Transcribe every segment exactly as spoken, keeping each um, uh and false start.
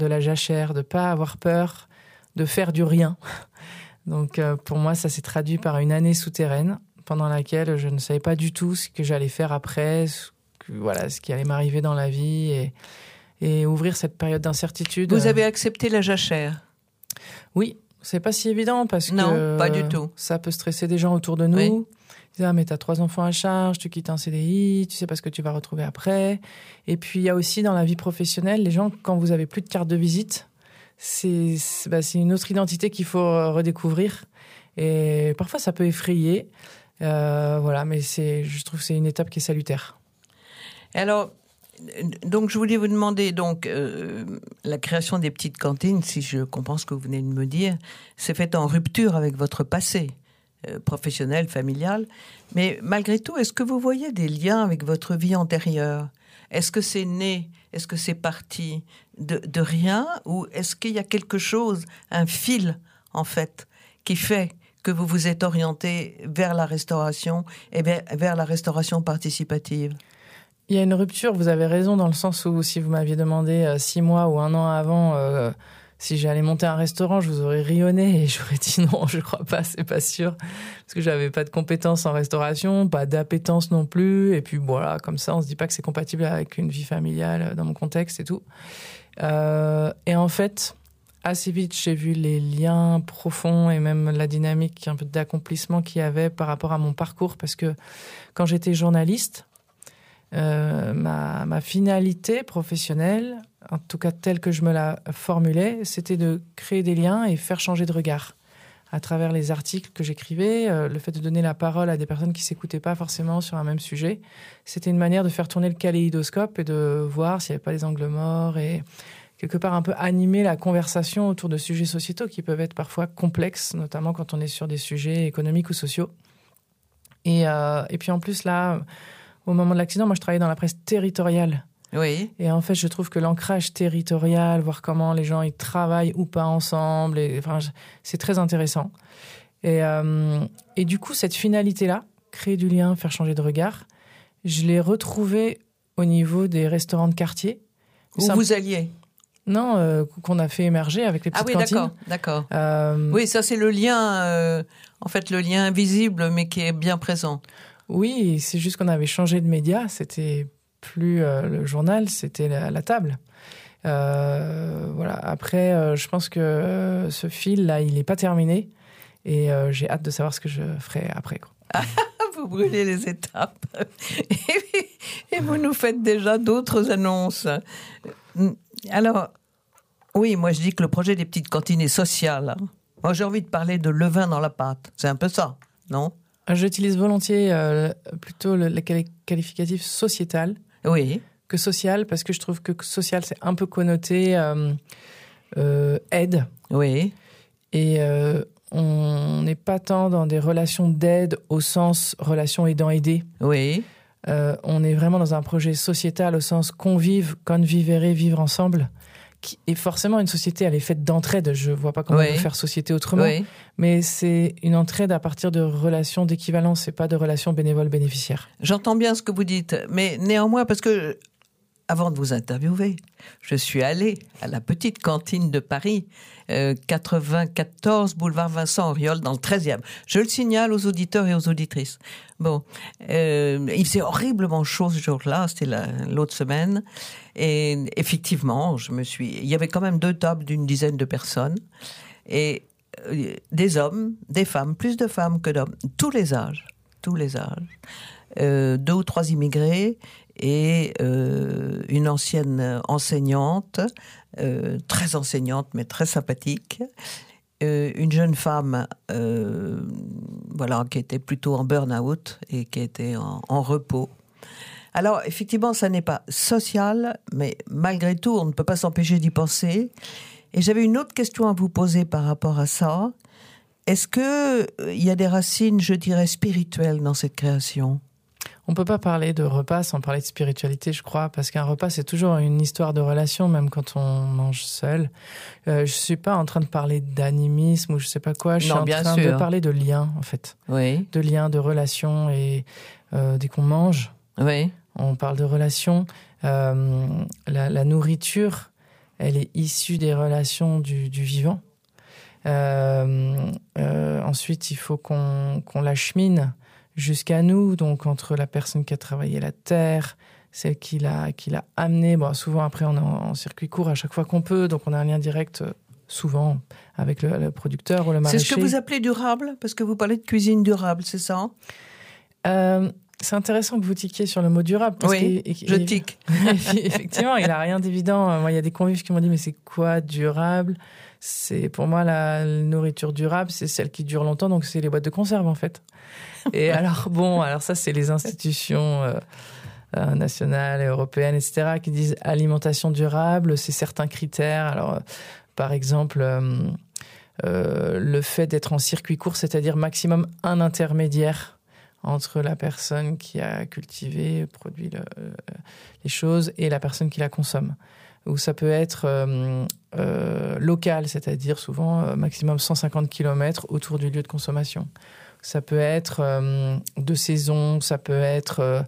de la jachère, de ne pas avoir peur de faire du rien. Donc euh, pour moi, ça s'est traduit par une année souterraine pendant laquelle je ne savais pas du tout ce que j'allais faire après, ce, que, voilà, ce qui allait m'arriver dans la vie et, et ouvrir cette période d'incertitude. Vous avez accepté la jachère ? Oui, c'est pas si évident parce non, que pas du tout. Ça peut stresser des gens autour de nous. Oui. Ils disent, ah, mais t'as trois enfants à charge, tu quittes un C D I, tu sais pas ce que tu vas retrouver après. Et puis il y a aussi dans la vie professionnelle, les gens, quand vous avez plus de carte de visite, c'est, c'est, bah, c'est une autre identité qu'il faut redécouvrir. Et parfois ça peut effrayer. Euh, voilà, mais c'est, je trouve que c'est une étape qui est salutaire. Alors, donc je voulais vous demander, donc euh, la création des petites cantines, si je comprends ce que vous venez de me dire, c'est fait en rupture avec votre passé euh, professionnel, familial. Mais malgré tout, est-ce que vous voyez des liens avec votre vie antérieure ? Est-ce que c'est né ? Est-ce que c'est parti de, de rien ? Ou est-ce qu'il y a quelque chose, un fil en fait, qui fait que vous vous êtes orienté vers la restauration et vers, vers la restauration participative ? Il y a une rupture, vous avez raison, dans le sens où si vous m'aviez demandé euh, six mois ou un an avant euh, si j'allais monter un restaurant, je vous aurais rionné et j'aurais dit non, je crois pas, c'est pas sûr. Parce que j'avais pas de compétences en restauration, pas d'appétence non plus. Et puis voilà, comme ça, on se dit pas que c'est compatible avec une vie familiale dans mon contexte et tout. Euh, et en fait, assez vite, j'ai vu les liens profonds et même la dynamique un peu d'accomplissement qu'il y avait par rapport à mon parcours. Parce que quand j'étais journaliste, Euh, ma, ma finalité professionnelle, en tout cas telle que je me la formulais, c'était de créer des liens et faire changer de regard. À travers les articles que j'écrivais, euh, le fait de donner la parole à des personnes qui ne s'écoutaient pas forcément sur un même sujet, c'était une manière de faire tourner le kaléidoscope et de voir s'il n'y avait pas des angles morts et quelque part un peu animer la conversation autour de sujets sociétaux qui peuvent être parfois complexes, notamment quand on est sur des sujets économiques ou sociaux. Et, euh, et puis en plus là... Au moment de l'accident, moi, je travaillais dans la presse territoriale. Oui. Et en fait, je trouve que l'ancrage territorial, voir comment les gens ils travaillent ou pas ensemble, et, enfin, c'est très intéressant. Et, euh, et du coup, cette finalité-là, créer du lien, faire changer de regard, je l'ai retrouvée au niveau des restaurants de quartier. Où ça... vous alliez ? Non, euh, qu'on a fait émerger avec les petites cantines. Ah oui, cantines. d'accord, d'accord. Euh... Oui, ça c'est le lien, euh, en fait, le lien invisible, mais qui est bien présent. Oui, c'est juste qu'on avait changé de média. C'était plus euh, le journal, c'était la, la table. Euh, voilà. Après, euh, je pense que euh, ce fil-là, il n'est pas terminé. Et euh, j'ai hâte de savoir ce que je ferai après, quoi. Vous brûlez les étapes. Et vous nous faites déjà d'autres annonces. Alors, oui, moi je dis que le projet des petites cantines est social. Moi, j'ai envie de parler de levain dans la pâte. C'est un peu ça, non ? J'utilise volontiers euh, plutôt le, le qualificatif sociétal oui. que social, parce que je trouve que social, c'est un peu connoté euh, euh, aide. Oui. Et euh, on n'est pas tant dans des relations d'aide au sens relation aidant-aidé. Oui. Euh, on est vraiment dans un projet sociétal au sens convive, convivere, vivre ensemble. Qui, et forcément, une société, elle est faite d'entraide. Je ne vois pas comment oui. on peut faire société autrement. Oui. Mais c'est une entraide à partir de relations d'équivalence et pas de relations bénévoles-bénéficiaires. J'entends bien ce que vous dites. Mais néanmoins, parce que, avant de vous interviewer, je suis allée à la petite cantine de Paris, euh, quatre-vingt-quatorze boulevard Vincent Auriol, dans le treizième. Je le signale aux auditeurs et aux auditrices. Bon, euh, il faisait horriblement chaud ce jour-là, c'était la, l'autre semaine. Et effectivement, je me suis... il y avait quand même deux tables d'une dizaine de personnes. Et euh, des hommes, des femmes, plus de femmes que d'hommes, tous les âges, tous les âges. Euh, deux ou trois immigrés et euh, une ancienne enseignante, euh, très enseignante mais très sympathique, euh, une jeune femme euh, voilà, qui était plutôt en burn-out et qui était en, en repos. Alors effectivement, ça n'est pas social, mais malgré tout, on ne peut pas s'empêcher d'y penser. Et j'avais une autre question à vous poser par rapport à ça. Est-ce qu'il y a des racines, je dirais, spirituelles dans cette création ? On ne peut pas parler de repas sans parler de spiritualité, je crois, parce qu'un repas, c'est toujours une histoire de relation, même quand on mange seul. Euh, je ne suis pas en train de parler d'animisme ou je ne sais pas quoi, je non, suis en train sûr. de parler de lien, en fait. Oui. De lien, de relation, et euh, dès qu'on mange, oui. on parle de relation. Euh, la, la nourriture, elle est issue des relations du, du vivant. Euh, euh, ensuite, il faut qu'on, qu'on l'achemine jusqu'à nous, donc entre la personne qui a travaillé la terre, celle qui l'a, qui l'a amenée. Bon, souvent, après, on est en, en circuit court à chaque fois qu'on peut, donc on a un lien direct, souvent, avec le, le producteur ou le maraîcher. C'est ce que vous appelez durable? Parce que vous parlez de cuisine durable, c'est ça? euh, C'est intéressant que vous tiquiez sur le mot durable. Parce oui, qu'il, je tique. Effectivement, il n'a rien d'évident. Moi, il y a des convives qui m'ont dit, mais c'est quoi durable? C'est, pour moi, la nourriture durable, c'est celle qui dure longtemps, donc c'est les boîtes de conserve, en fait. Et alors, bon, alors ça, c'est les institutions euh, euh, nationales et européennes, et cetera, qui disent alimentation durable, c'est certains critères. Alors, euh, par exemple, euh, euh, le fait d'être en circuit court, c'est-à-dire maximum un intermédiaire entre la personne qui a cultivé, produit le, euh, les choses et la personne qui la consomme. Ou ça peut être euh, euh, local, c'est-à-dire souvent euh, maximum cent cinquante kilomètres autour du lieu de consommation. Ça peut être euh, de saison, ça peut être euh,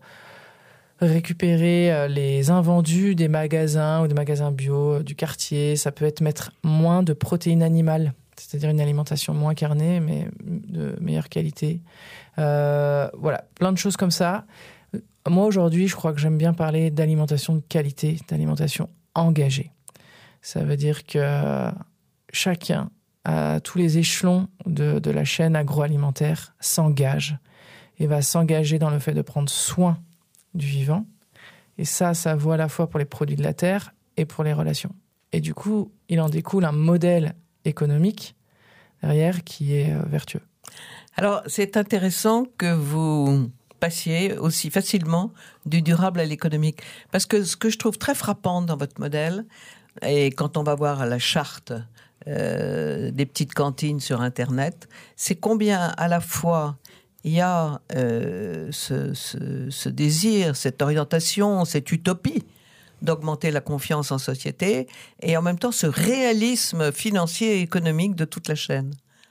récupérer euh, les invendus des magasins ou des magasins bio euh, du quartier. Ça peut être mettre moins de protéines animales, c'est-à-dire une alimentation moins carnée, mais de meilleure qualité. Euh, voilà, plein de choses comme ça. Moi, aujourd'hui, je crois que j'aime bien parler d'alimentation de qualité, d'alimentation engagée. Ça veut dire que chacun, à tous les échelons de, de la chaîne agroalimentaire, s'engage et va s'engager dans le fait de prendre soin du vivant. Et ça, ça vaut à la fois pour les produits de la terre et pour les relations. Et du coup, il en découle un modèle économique derrière qui est vertueux. Alors, c'est intéressant que vous passiez aussi facilement du durable à l'économique. Parce que ce que je trouve très frappant dans votre modèle, et quand on va voir la charte euh, des petites cantines sur Internet, c'est combien à la fois il y a euh, ce, ce, ce désir, cette orientation, cette utopie d'augmenter la confiance en société, et en même temps ce réalisme financier et économique de toute la chaîne.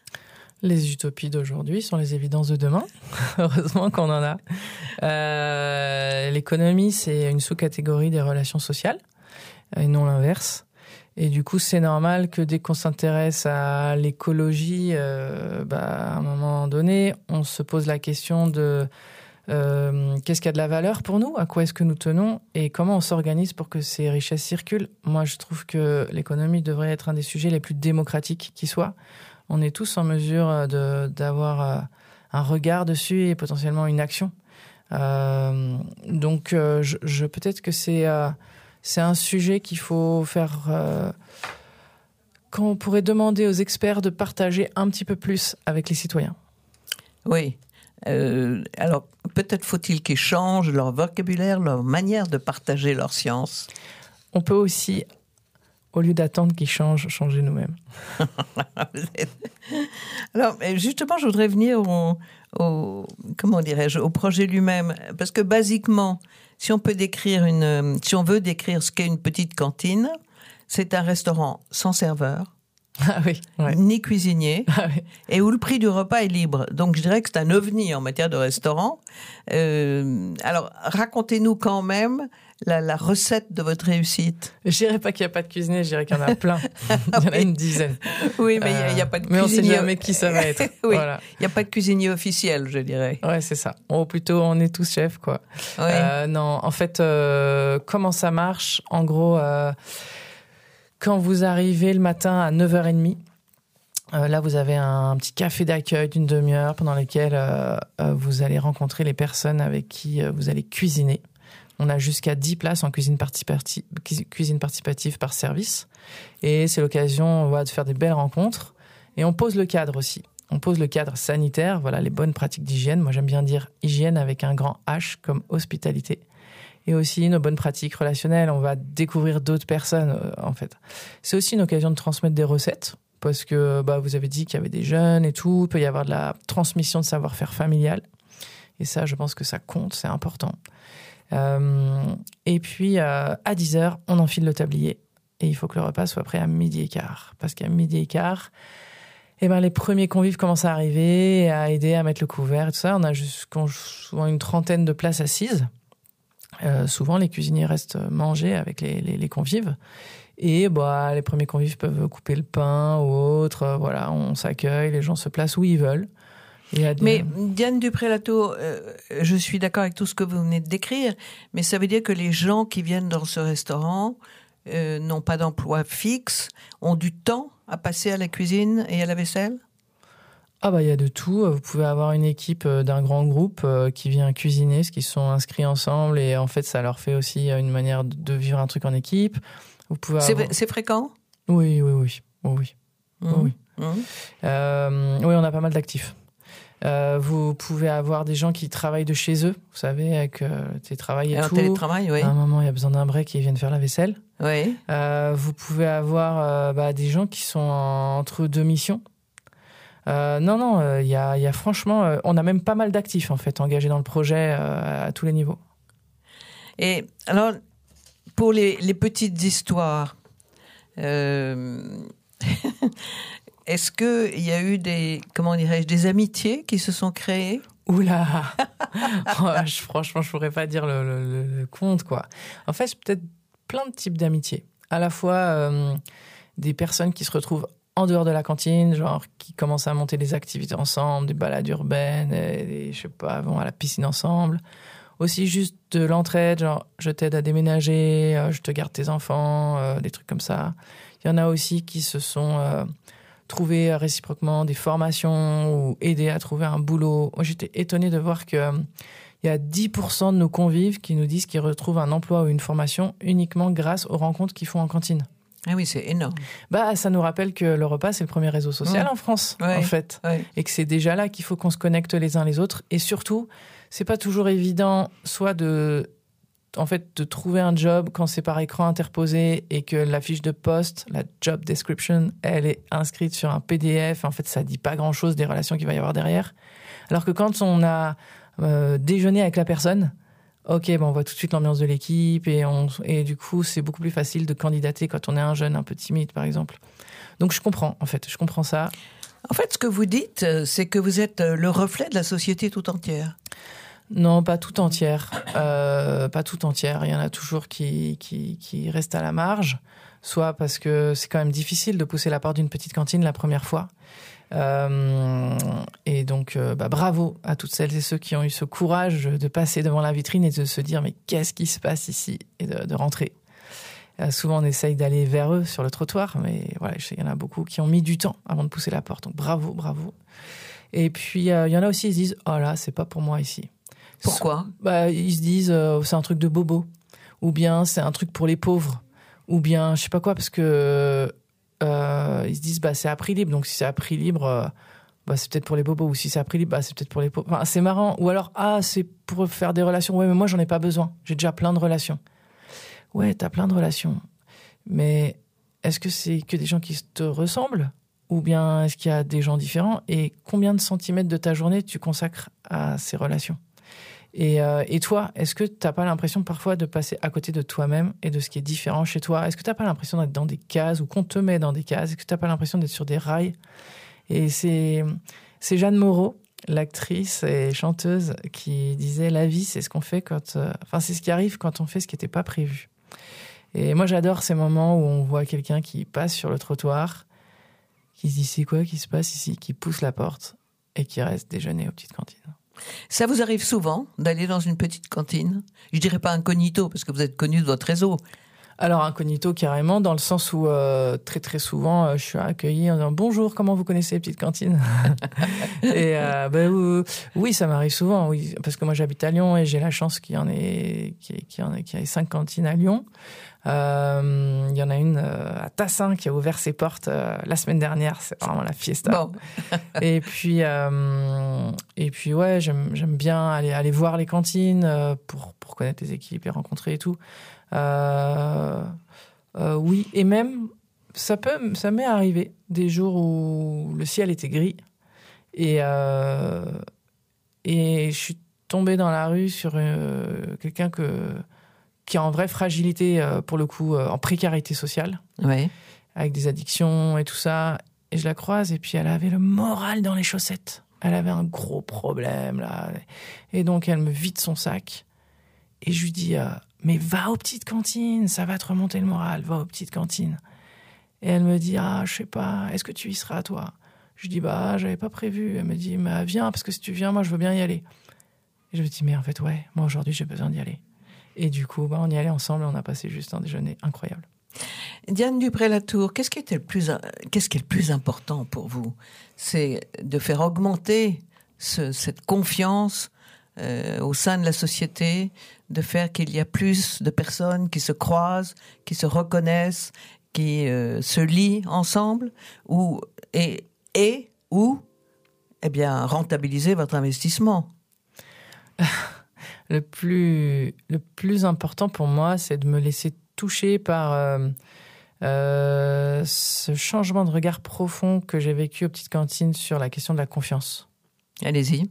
Les utopies d'aujourd'hui sont les évidences de demain. Heureusement qu'on en a. Euh, l'économie, c'est une sous-catégorie des relations sociales, et non l'inverse. Et du coup, c'est normal que dès qu'on s'intéresse à l'écologie, euh, bah, à un moment donné, on se pose la question de euh, qu'est-ce qui a de la valeur pour nous, à quoi est-ce que nous tenons et comment on s'organise pour que ces richesses circulent. Moi, je trouve que l'économie devrait être un des sujets les plus démocratiques qui soit. On est tous en mesure de, d'avoir un regard dessus et potentiellement une action. Euh, donc, euh, je, je, peut-être que c'est, euh, c'est un sujet qu'il faut faire... Euh, qu'on pourrait demander aux experts de partager un petit peu plus avec les citoyens. Oui. Euh, alors, peut-être faut-il qu'ils changent leur vocabulaire, leur manière de partager leur science. On peut aussi... au lieu d'attendre qu'ils changent, changer nous-mêmes. Alors, justement, je voudrais venir au, au, comment dirais-je, au projet lui-même. Parce que, basiquement, si on peut décrire une, si on veut décrire ce qu'est une petite cantine, c'est un restaurant sans serveur, ah oui, ouais. ni cuisinier, ah oui. et où le prix du repas est libre. Donc, je dirais que c'est un ovni en matière de restaurant. Euh, alors, racontez-nous quand même La, la recette de votre réussite. Je dirais pas qu'il n'y a pas de cuisinier, je dirais qu'il y en a plein. Il y en a une dizaine. Oui, mais il euh, n'y a, a pas de mais cuisinier. Mais on sait jamais qui ça va être. Oui, voilà. Il n'y a pas de cuisinier officiel, je dirais. Ouais, c'est ça. Ou plutôt, on est tous chefs, quoi. Oui. Euh, non, en fait, euh, comment ça marche? En gros, euh, quand vous arrivez le matin à neuf heures trente, Euh, là, vous avez un petit café d'accueil d'une demi-heure pendant lequel euh, euh, vous allez rencontrer les personnes avec qui euh, vous allez cuisiner. On a jusqu'à dix places en cuisine, participati- cuisine participative par service. Et c'est l'occasion voilà, de faire des belles rencontres. Et on pose le cadre aussi. On pose le cadre sanitaire, voilà, les bonnes pratiques d'hygiène. Moi, j'aime bien dire hygiène avec un grand H comme hospitalité. Et aussi nos bonnes pratiques relationnelles. On va découvrir d'autres personnes, euh, en fait. C'est aussi une occasion de transmettre des recettes. Parce que bah, vous avez dit qu'il y avait des jeunes et tout. Il peut y avoir de la transmission de savoir-faire familial. Et ça, je pense que ça compte, c'est important. Euh, et puis, euh, à dix heures, on enfile le tablier. Et il faut que le repas soit prêt à midi et quart. Parce qu'à midi et quart, eh ben, les premiers convives commencent à arriver, à aider à mettre le couvert et tout ça. On a jusqu'en, souvent une trentaine de places assises. Euh, souvent, les cuisiniers restent manger avec les, les, les convives. Et bah, les premiers convives peuvent couper le pain ou autre. Euh, voilà, on s'accueille, les gens se placent où ils veulent. Des... Mais Diane Dupré-Lato, euh, je suis d'accord avec tout ce que vous venez de décrire, mais ça veut dire que les gens qui viennent dans ce restaurant euh, n'ont pas d'emploi fixe, ont du temps à passer à la cuisine et à la vaisselle? Ah bah il y a de tout. Vous pouvez avoir une équipe d'un grand groupe qui vient cuisiner, parce qu'ils sont inscrits ensemble et en fait ça leur fait aussi une manière de vivre un truc en équipe. Vous pouvez c'est, avoir... c'est fréquent? Oui, oui, oui. Oui, oui. Mmh. oui. Mmh. Euh, oui, on a pas mal d'actifs. Euh, vous pouvez avoir des gens qui travaillent de chez eux, vous savez, avec euh, télétravail et, et tout. Télétravail, oui. À un moment, il y a besoin d'un break et ils viennent faire la vaisselle. Oui. Euh, vous pouvez avoir euh, bah, des gens qui sont en, entre deux missions. Euh, non, non, il euh, y, a, y a franchement... Euh, on a même pas mal d'actifs, en fait, engagés dans le projet euh, à tous les niveaux. Et alors, pour les, les petites histoires... Euh... Est-ce qu'il y a eu des, comment dirais-je, des amitiés qui se sont créées? Oula oh, je, Franchement, je ne pourrais pas dire le, le, le compte, quoi. En fait, j'ai peut-être plein de types d'amitiés. À la fois euh, des personnes qui se retrouvent en dehors de la cantine, genre qui commencent à monter des activités ensemble, des balades urbaines, et, et, je sais pas, vont à la piscine ensemble. Aussi juste de l'entraide, genre je t'aide à déménager, euh, je te garde tes enfants, euh, des trucs comme ça. Il y en a aussi qui se sont... Euh, trouver réciproquement des formations ou aider à trouver un boulot. Moi, j'étais étonnée de voir qu'il euh, y a dix pour cent de nos convives qui nous disent qu'ils retrouvent un emploi ou une formation uniquement grâce aux rencontres qu'ils font en cantine. Ah oui, c'est énorme. Bah, ça nous rappelle que le repas, c'est le premier réseau social ouais. en France, ouais. en fait. Ouais. Et que c'est déjà là qu'il faut qu'on se connecte les uns les autres. Et surtout, c'est pas toujours évident, soit de... en fait, de trouver un job quand c'est par écran interposé et que la fiche de poste, la job description, elle est inscrite sur un P D F. En fait, ça dit pas grand-chose des relations qu'il va y avoir derrière. Alors que quand on a euh, déjeuné avec la personne, ok, ben on voit tout de suite l'ambiance de l'équipe et, on, et du coup, c'est beaucoup plus facile de candidater quand on est un jeune un peu timide, par exemple. Donc, je comprends, en fait, je comprends ça. En fait, ce que vous dites, c'est que vous êtes le reflet de la société tout entière. Non, pas tout entière. Euh, pas tout entière. Il y en a toujours qui, qui, qui restent à la marge. Soit parce que c'est quand même difficile de pousser la porte d'une petite cantine la première fois. Euh, et donc, euh, bah, bravo à toutes celles et ceux qui ont eu ce courage de passer devant la vitrine et de se dire « mais qu'est-ce qui se passe ici ?» et de, de rentrer. Euh, souvent, on essaye d'aller vers eux sur le trottoir, mais voilà, il y en a beaucoup qui ont mis du temps avant de pousser la porte. Donc, bravo, bravo. Et puis, euh, il y en a aussi qui se disent « oh là, c'est pas pour moi ici ». Pourquoi? Bah, ils se disent euh, c'est un truc de bobo, ou bien c'est un truc pour les pauvres, ou bien je sais pas quoi, parce que euh, ils se disent bah c'est à prix libre, donc si c'est à prix libre, euh, bah c'est peut-être pour les bobos, ou si c'est à prix libre, bah c'est peut-être pour les pauvres. Enfin, c'est marrant. Ou alors ah c'est pour faire des relations. Ouais, mais moi j'en ai pas besoin. J'ai déjà plein de relations. Ouais, t'as plein de relations, mais est-ce que c'est que des gens qui te ressemblent? Ou bien est-ce qu'il y a des gens différents? Et combien de centimètres de ta journée tu consacres à ces relations? Et, euh, et toi, est-ce que tu n'as pas l'impression parfois de passer à côté de toi-même et de ce qui est différent chez toi? Est-ce que tu n'as pas l'impression d'être dans des cases ou qu'on te met dans des cases? Est-ce que tu n'as pas l'impression d'être sur des rails? Et c'est, c'est Jeanne Moreau, l'actrice et chanteuse, qui disait « La vie, c'est ce qu'on fait quand... Euh, enfin, c'est ce qui arrive quand on fait ce qui n'était pas prévu. » Et moi, j'adore ces moments où on voit quelqu'un qui passe sur le trottoir, qui se dit « C'est quoi qui se passe ici ?» qui pousse la porte et qui reste déjeuner aux petites cantines. Ça vous arrive souvent d'aller dans une petite cantine? Je dirais pas incognito, parce que vous êtes connu de votre réseau. Alors incognito carrément, dans le sens où euh, très très souvent euh, je suis accueillie en disant bonjour, comment vous connaissez les petites cantines? Et euh, bah, oui, oui, ça m'arrive souvent, oui, parce que moi j'habite à Lyon et j'ai la chance qu'il y en ait, qu'il y en ait, qu'il y ait cinq cantines à Lyon. Euh, il y en a une euh, à Tassin qui a ouvert ses portes euh, la semaine dernière. C'est vraiment la fiesta. Bon. et puis, euh, et puis ouais, j'aime, j'aime bien aller aller voir les cantines euh, pour pour connaître les équipes et rencontrer et tout. Euh, euh, oui, et même ça peut, ça m'est arrivé des jours où le ciel était gris et euh, et je suis tombée dans la rue sur euh, quelqu'un que qui est en vraie fragilité, euh, pour le coup, euh, en précarité sociale, ouais. avec des addictions et tout ça. Et je la croise, et puis elle avait le moral dans les chaussettes. Elle avait un gros problème, là. Et donc, elle me vide son sac. Et je lui dis, euh, mais va aux petites cantines, ça va te remonter le moral, va aux petites cantines. Et elle me dit, ah, je sais pas, est-ce que tu y seras, toi? Je dis, bah, j'avais pas prévu. Elle me dit, bah, viens, parce que si tu viens, moi, je veux bien y aller. Et je me dis, mais en fait, ouais, moi, aujourd'hui, j'ai besoin d'y aller. Et du coup, bah, on y allait ensemble et on a passé juste un déjeuner incroyable. Diane Dupré-Latour, qu'est-ce qui était le plus, qu'est-ce qui est le plus important pour vous? C'est de faire augmenter ce, cette confiance euh, au sein de la société, de faire qu'il y a plus de personnes qui se croisent, qui se reconnaissent, qui euh, se lient ensemble, ou et, et ou eh bien rentabiliser votre investissement. Le plus, le plus important pour moi, c'est de me laisser toucher par euh, euh, ce changement de regard profond que j'ai vécu aux petites cantines sur la question de la confiance. Allez-y.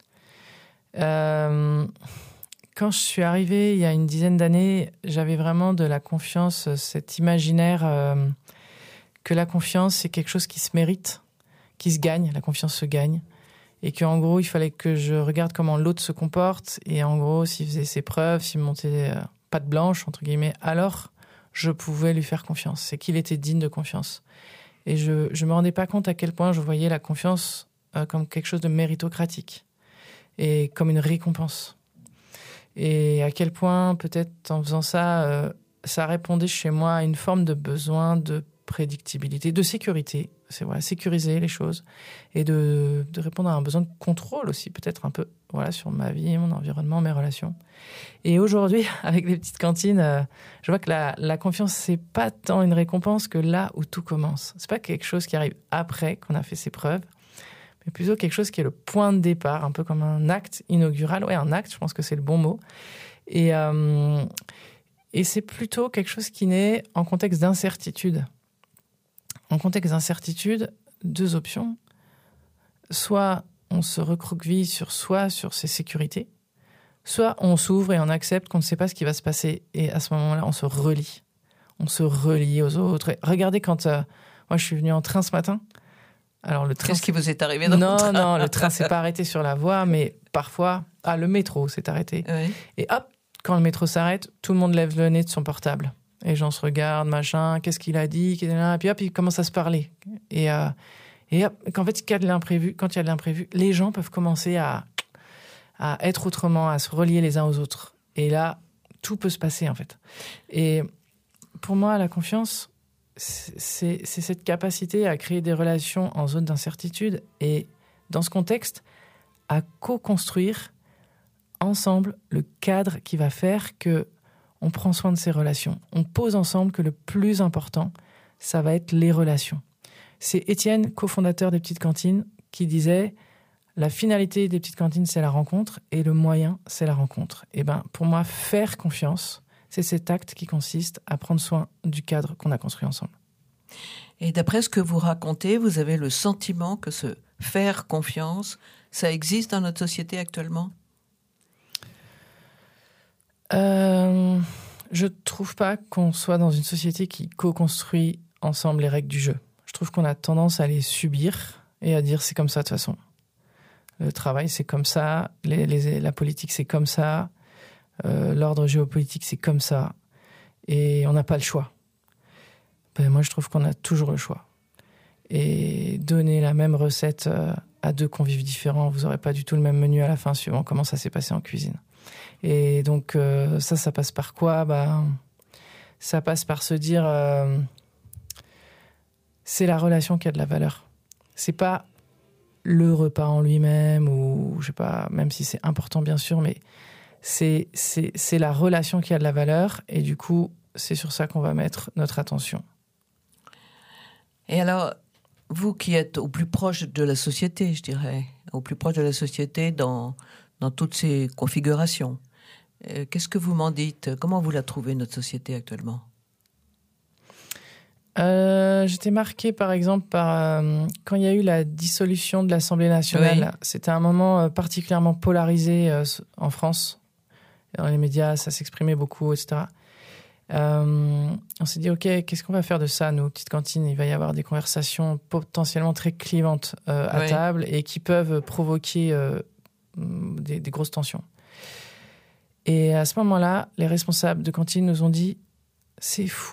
Euh, quand je suis arrivée il y a une dizaine d'années, j'avais vraiment de la confiance, cet imaginaire euh, que la confiance, c'est quelque chose qui se mérite, qui se gagne, la confiance se gagne. Et qu'en gros, il fallait que je regarde comment l'autre se comporte. Et en gros, s'il faisait ses preuves, s'il me montait euh, patte blanche, entre guillemets, alors je pouvais lui faire confiance. C'est qu'il était digne de confiance. Et je ne me rendais pas compte à quel point je voyais la confiance euh, comme quelque chose de méritocratique. Et comme une récompense. Et à quel point, peut-être, en faisant ça, euh, ça répondait chez moi à une forme de besoin de prédictibilité, de sécurité. C'est voilà, sécuriser les choses et de, de répondre à un besoin de contrôle aussi, peut-être un peu, voilà, sur ma vie, mon environnement, mes relations. Et aujourd'hui, avec les petites cantines, euh, je vois que la, la confiance, c'est pas tant une récompense que là où tout commence. C'est pas quelque chose qui arrive après qu'on a fait ses preuves, mais plutôt quelque chose qui est le point de départ, un peu comme un acte inaugural. Ouais, un acte, je pense que c'est le bon mot. Et, euh, et c'est plutôt quelque chose qui naît en contexte d'incertitude. En contexte d'incertitude, deux options. Soit on se recroqueville sur soi, sur ses sécurités, soit on s'ouvre et on accepte qu'on ne sait pas ce qui va se passer. Et à ce moment-là, on se relie. On se relie aux autres. Et regardez, quand euh, moi je suis venue en train ce matin, alors le train... Qu'est-ce qui vous est arrivé dans non, le train? Non, non, le train s'est pas arrêté sur la voie, mais parfois... Ah, le métro s'est arrêté. Oui. Et hop, quand le métro s'arrête, tout le monde lève le nez de son portable. Et les gens se regardent, machin, qu'est-ce qu'il a dit, et puis hop, ils commencent à se parler. Et, euh, et hop, qu'en fait, quand il y a de l'imprévu, quand il y a de l'imprévu, les gens peuvent commencer à, à être autrement, à se relier les uns aux autres. Et là, tout peut se passer, en fait. Et pour moi, la confiance, c'est, c'est cette capacité à créer des relations en zone d'incertitude et, dans ce contexte, à co-construire ensemble le cadre qui va faire que on prend soin de ces relations. On pose ensemble que le plus important, ça va être les relations. C'est Étienne, cofondateur des Petites Cantines, qui disait « La finalité des Petites Cantines, c'est la rencontre, et le moyen, c'est la rencontre. » Et ben, pour moi, faire confiance, c'est cet acte qui consiste à prendre soin du cadre qu'on a construit ensemble. Et d'après ce que vous racontez, vous avez le sentiment que ce faire confiance, ça existe dans notre société actuellement ? Euh, je trouve pas qu'on soit dans une société qui co-construit ensemble les règles du jeu. Je trouve qu'on a tendance à les subir et à dire c'est comme ça de toute façon. Le travail c'est comme ça, les, les, la politique c'est comme ça, euh, l'ordre géopolitique c'est comme ça, et on n'a pas le choix. Ben, moi je trouve qu'on a toujours le choix. Et donner la même recette à deux convives différents, vous n'aurez pas du tout le même menu à la fin suivant comment ça s'est passé en cuisine. Et donc euh, ça, ça passe par quoi ? Bah, ça passe par se dire euh, c'est la relation qui a de la valeur. C'est pas le repas en lui-même ou je sais pas, même si c'est important bien sûr, mais c'est c'est c'est la relation qui a de la valeur et du coup c'est sur ça qu'on va mettre notre attention. Et alors, vous qui êtes au plus proche de la société, je dirais, au plus proche de la société dans dans toutes ces configurations. Euh, qu'est-ce que vous m'en dites ? Comment vous la trouvez, notre société, actuellement ? euh, J'étais marquée, par exemple, par euh, quand il y a eu la dissolution de l'Assemblée nationale. Oui. C'était un moment euh, particulièrement polarisé euh, en France. Dans les médias, ça s'exprimait beaucoup, et cetera. Euh, on s'est dit, OK, qu'est-ce qu'on va faire de ça, nous, petites cantines ? Il va y avoir des conversations potentiellement très clivantes euh, à oui. table et qui peuvent provoquer... Euh, Des, des grosses tensions. Et à ce moment-là, les responsables de cantine nous ont dit « c'est fou ».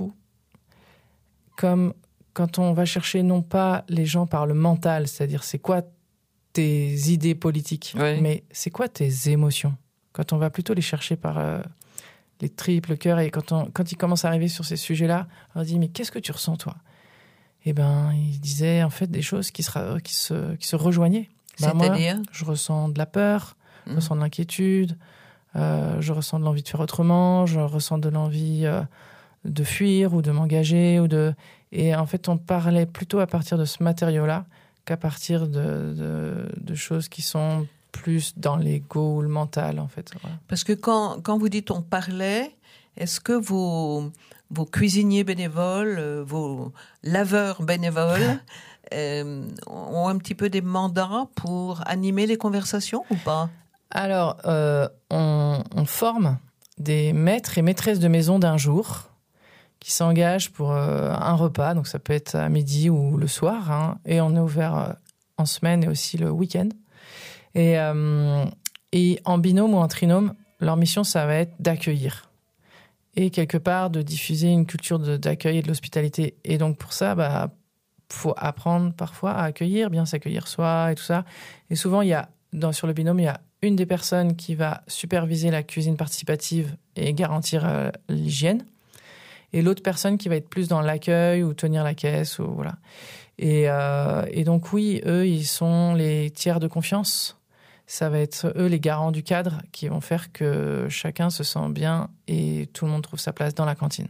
Comme quand on va chercher non pas les gens par le mental, c'est-à-dire c'est quoi tes idées politiques, oui. mais c'est quoi tes émotions. Quand on va plutôt les chercher par euh, les tripes, le cœur, et quand, on, quand ils commencent à arriver sur ces sujets-là, on leur dit « mais qu'est-ce que tu ressens toi ?» Eh ben, ils disaient en fait des choses qui se, qui se, qui se rejoignaient. Ben, C'est-à-dire moi, je ressens de la peur, je mmh. ressens de l'inquiétude, euh, je ressens de l'envie de faire autrement, je ressens de l'envie euh, de fuir ou de m'engager. Ou de... Et en fait, on parlait plutôt à partir de ce matériau-là qu'à partir de, de, de choses qui sont plus dans l'ego ou le mental, en fait. Voilà. Parce que quand, quand vous dites on parlait, est-ce que vos, vos cuisiniers bénévoles, vos laveurs bénévoles euh, ont un petit peu des mandats pour animer les conversations ou pas ? Alors, euh, on, on forme des maîtres et maîtresses de maison d'un jour qui s'engagent pour euh, un repas, donc ça peut être à midi ou le soir, hein, et on est ouvert euh, en semaine et aussi le week-end. Et, euh, et en binôme ou en trinôme, leur mission, ça va être d'accueillir. Et quelque part, de diffuser une culture de, d'accueil et de l'hospitalité. Et donc pour ça, bah, faut apprendre parfois à accueillir, bien s'accueillir soi et tout ça. Et souvent, il y a, dans, sur le binôme, il y a une des personnes qui va superviser la cuisine participative et garantir euh, l'hygiène. Et l'autre personne qui va être plus dans l'accueil ou tenir la caisse. Ou, voilà. et, euh, et donc oui, eux, ils sont les tiers de confiance. Ça va être eux les garants du cadre qui vont faire que chacun se sent bien et tout le monde trouve sa place dans la cantine.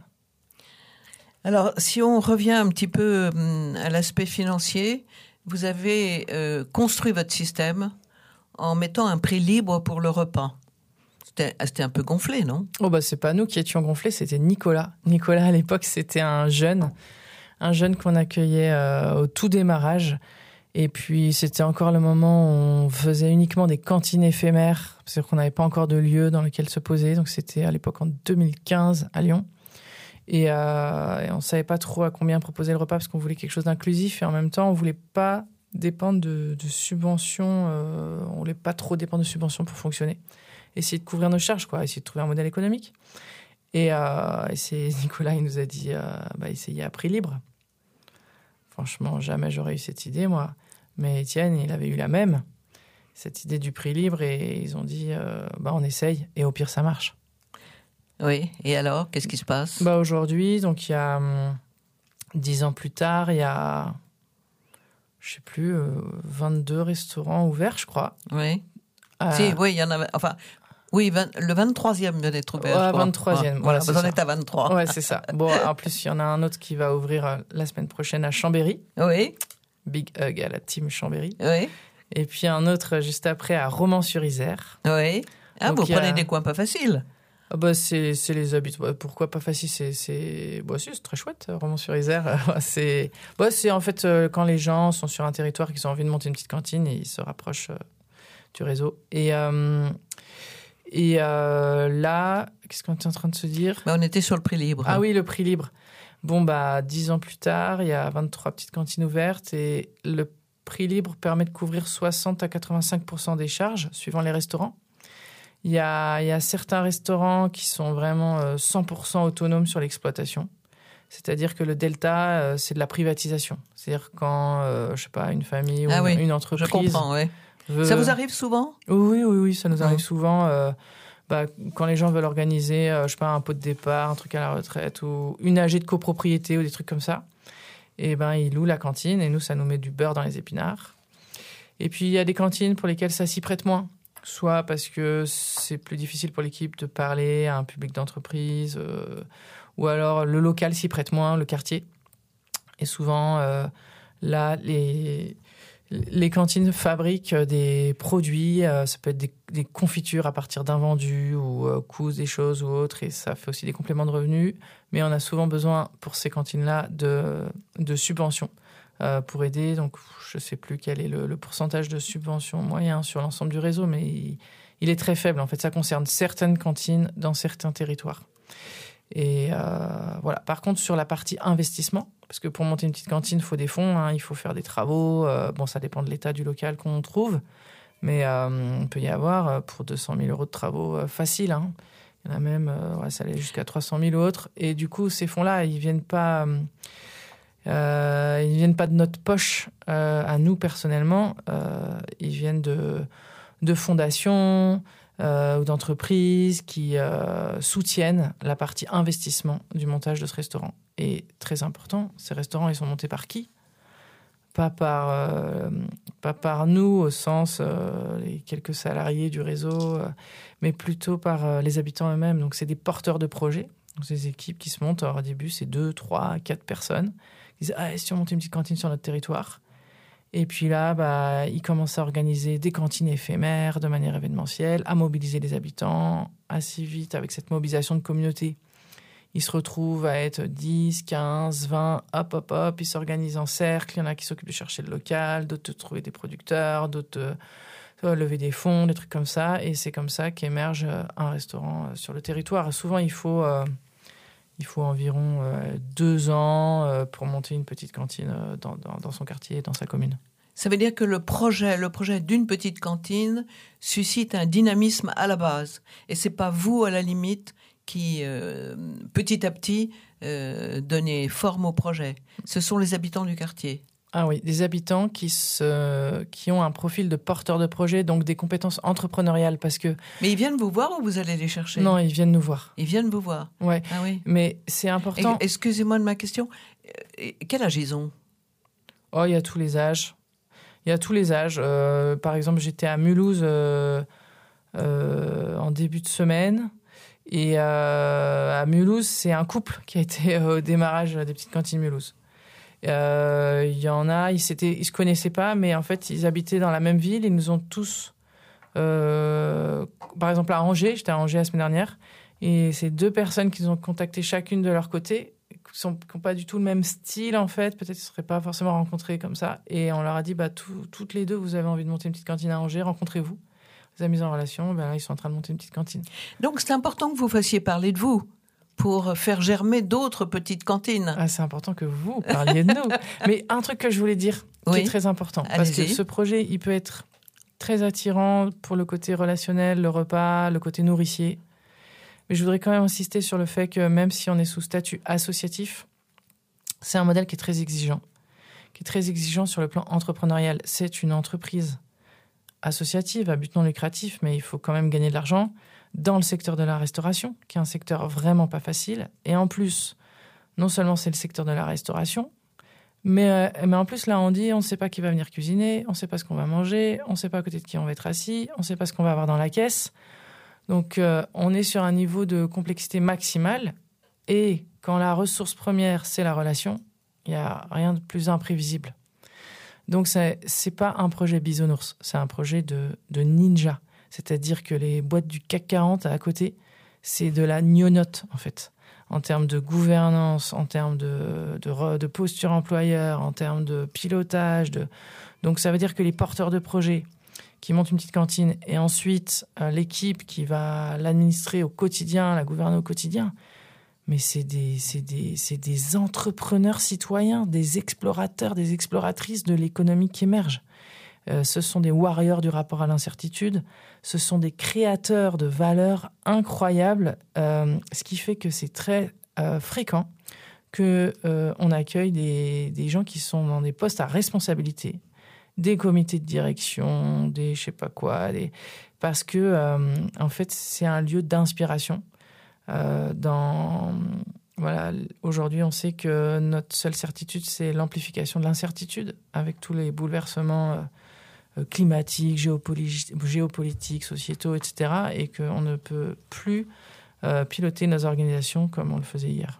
Alors, si on revient un petit peu à l'aspect financier, vous avez euh, construit votre système en mettant un prix libre pour le repas. C'était, c'était un peu gonflé, non ? Oh bah c'est pas nous qui étions gonflés, c'était Nicolas. Nicolas, à l'époque, c'était un jeune, un jeune qu'on accueillait euh, au tout démarrage. Et puis, c'était encore le moment où on faisait uniquement des cantines éphémères, c'est-à-dire qu'on n'avait pas encore de lieu dans lequel se poser. Donc, c'était à l'époque en deux mille quinze à Lyon. Et, euh, et on ne savait pas trop à combien proposer le repas parce qu'on voulait quelque chose d'inclusif. Et en même temps, on ne voulait pas dépendre de, de subventions. Euh, on ne voulait pas trop dépendre de subventions pour fonctionner. Essayer de couvrir nos charges, quoi. Essayer de trouver un modèle économique. Et, euh, et c'est Nicolas, il nous a dit, euh, bah, essayez à prix libre. Franchement, jamais j'aurais eu cette idée, moi. Mais Étienne, il avait eu la même, cette idée du prix libre, et ils ont dit, euh, bah, on essaye, et au pire, ça marche. Oui, et alors, qu'est-ce qui se passe ? Bah, aujourd'hui, donc il y a hum, dix ans plus tard, il y a, je sais plus, euh, vingt-deux restaurants ouverts, je crois. Oui. Euh, si, oui, il y en avait, enfin... Oui, vingt, le vingt-troisième vient d'être ouvert. Ouais, vingt-troisième. Voilà, voilà, on est à vingt-trois. Ouais, c'est ça. Bon, en plus, il y en a un autre qui va ouvrir euh, la semaine prochaine à Chambéry. Oui. Big hug à la team Chambéry. Oui. Et puis un autre juste après à Romans-sur-Isère. Oui. Ah, donc, vous prenez a... des coins pas faciles. Ah bah, c'est, c'est les habitudes. Bah, pourquoi pas facile ? C'est, c'est... Bah, si, c'est très chouette, Romans-sur-Isère. c'est... Bah, c'est en fait euh, quand les gens sont sur un territoire, qu'ils ont envie de monter une petite cantine, et ils se rapprochent euh, du réseau. Et... Euh... Et euh, là, qu'est-ce qu'on était en train de se dire ? bah, On était sur le prix libre. Ah oui, le prix libre. Bon, bah, dix ans plus tard, il y a vingt-trois petites cantines ouvertes et le prix libre permet de couvrir soixante à quatre-vingt-cinq pour cent des charges, suivant les restaurants. Il y a, il y a certains restaurants qui sont vraiment cent pour cent autonomes sur l'exploitation. C'est-à-dire que le delta, euh, c'est de la privatisation. C'est-à-dire quand, euh, je sais pas, une famille ou ah une, oui, une entreprise... Je comprends, oui. Veut... Ça vous arrive souvent ? Oui, oui, oui, ça nous arrive mmh. souvent. Euh, bah, quand les gens veulent organiser, euh, je sais pas, un pot de départ, un truc à la retraite, ou une A G de copropriété, ou des trucs comme ça, et ben ils louent la cantine, et nous, ça nous met du beurre dans les épinards. Et puis, il y a des cantines pour lesquelles ça s'y prête moins. Soit parce que c'est plus difficile pour l'équipe de parler à un public d'entreprise, euh, ou alors le local s'y prête moins, le quartier. Et souvent, euh, là, les... Les cantines fabriquent des produits, euh, ça peut être des, des confitures à partir d'invendus ou euh, cousent des choses ou autres, et ça fait aussi des compléments de revenus. Mais on a souvent besoin, pour ces cantines-là, de, de subventions euh, pour aider. Donc, je ne sais plus quel est le, le pourcentage de subventions moyen sur l'ensemble du réseau, mais il, il est très faible. En fait, ça concerne certaines cantines dans certains territoires. Et euh, voilà. Par contre, sur la partie investissement, parce que pour monter une petite cantine, il faut des fonds, hein, il faut faire des travaux. Euh, bon, ça dépend de l'état du local qu'on trouve. Mais euh, on peut y avoir pour deux cent mille euros de travaux euh, faciles. Hein. Il y en a même, euh, ouais, ça allait jusqu'à trois cent mille autres. Et du coup, ces fonds-là, ils viennent pas, euh, ils viennent pas de notre poche euh, à nous personnellement. Euh, ils viennent de, de fondations euh, ou d'entreprises qui euh, soutiennent la partie investissement du montage de ce restaurant. Et très important, ces restaurants, ils sont montés par qui ? Pas par, euh, pas par nous, au sens euh, les quelques salariés du réseau, euh, mais plutôt par euh, les habitants eux-mêmes. Donc, c'est des porteurs de projets. Donc, c'est des équipes qui se montent. Alors, au début, c'est deux, trois, quatre personnes qui disent « Ah, si on montait une petite cantine sur notre territoire ?» Et puis là, bah, ils commencent à organiser des cantines éphémères de manière événementielle, à mobiliser les habitants assez vite avec cette mobilisation de communauté. Ils se retrouvent à être dix, quinze, vingt, hop, hop, hop, ils s'organisent en cercle. Il y en a qui s'occupent de chercher le local, d'autres de trouver des producteurs, d'autres de lever des fonds, des trucs comme ça. Et c'est comme ça qu'émerge un restaurant sur le territoire. Souvent, il faut, euh, il faut environ euh, deux ans euh, pour monter une petite cantine dans, dans, dans son quartier, dans sa commune. Ça veut dire que le projet, le projet d'une petite cantine suscite un dynamisme à la base. Et c'est pas vous, à la limite, qui, euh, petit à petit, euh, donnez forme au projet. Ce sont les habitants du quartier. Ah oui, des habitants qui, se, qui ont un profil de porteur de projet, donc des compétences entrepreneuriales, parce que... Mais ils viennent vous voir ou vous allez les chercher ? Non, ils viennent nous voir. Ils viennent vous voir. Ouais. Ah oui. Mais c'est important... Et, excusez-moi de ma question. Quel âge ils ont ? Oh, il y a tous les âges. Il y a tous les âges. Euh, par exemple, j'étais à Mulhouse euh, euh, en début de semaine. Et euh, à Mulhouse, c'est un couple qui a été au démarrage des petites cantines Mulhouse. Euh, il y en a, ils s'étaient, ils se connaissaient pas, mais en fait, ils habitaient dans la même ville. Ils nous ont tous, euh, par exemple à Angers, j'étais à Angers la semaine dernière, et c'est deux personnes qui nous ont contacté chacune de leur côté, qui n'ont pas du tout le même style en fait. Peut-être qu'ils ne se seraient pas forcément rencontrés comme ça. Et on leur a dit, bah tout, toutes les deux, vous avez envie de monter une petite cantine à Angers, rencontrez-vous. Vous avez mis en relation, ben là, ils sont en train de monter une petite cantine. Donc, c'est important que vous fassiez parler de vous pour faire germer d'autres petites cantines. Ah, c'est important que vous parliez de nous. Mais un truc que je voulais dire, qui oui. est très important, Allez-y. parce que ce projet, il peut être très attirant pour le côté relationnel, le repas, le côté nourricier. Mais je voudrais quand même insister sur le fait que même si on est sous statut associatif, c'est un modèle qui est très exigeant, qui est très exigeant sur le plan entrepreneurial. C'est une entreprise associative, à but non lucratif, mais il faut quand même gagner de l'argent dans le secteur de la restauration, qui est un secteur vraiment pas facile. Et en plus, non seulement c'est le secteur de la restauration, mais, euh, mais en plus, là, on dit, on ne sait pas qui va venir cuisiner, on ne sait pas ce qu'on va manger, on ne sait pas à côté de qui on va être assis, on ne sait pas ce qu'on va avoir dans la caisse. Donc, euh, on est sur un niveau de complexité maximale. Et quand la ressource première, c'est la relation, il n'y a rien de plus imprévisible. Donc, c'est, c'est pas un projet bisounours, c'est un projet de, de ninja. C'est-à-dire que les boîtes du C A C quarante à côté, c'est de la gnognotte, en fait. En termes de gouvernance, en termes de, de, de posture employeur, en termes de pilotage. De... Donc, ça veut dire que les porteurs de projets qui montent une petite cantine et ensuite euh, l'équipe qui va l'administrer au quotidien, la gouverner au quotidien, mais c'est des, c'est des, c'est des entrepreneurs citoyens, des explorateurs, des exploratrices de l'économie qui émerge. Euh, ce sont des warriors du rapport à l'incertitude, ce sont des créateurs de valeurs incroyables, euh, ce qui fait que c'est très euh, fréquent qu'on euh, accueille des, des gens qui sont dans des postes à responsabilité, des comités de direction, des je sais pas quoi, des... parce que euh, en fait c'est un lieu d'inspiration. Euh, dans voilà, aujourd'hui on sait que notre seule certitude c'est l'amplification de l'incertitude avec tous les bouleversements euh, climatiques, géopolitiques, géopolitiques, sociétaux, et cetera, et qu'on ne peut plus euh, piloter nos organisations comme on le faisait hier.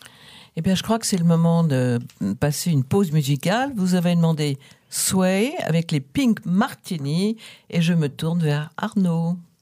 Eh bien, je crois que c'est le moment de passer une pause musicale. Vous avez demandé Sway avec les Pink Martini et je me tourne vers Arnaud.